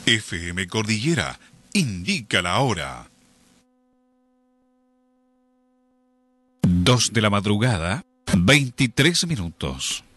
FM Cordillera indica la hora. 2 de la madrugada, 23 minutos.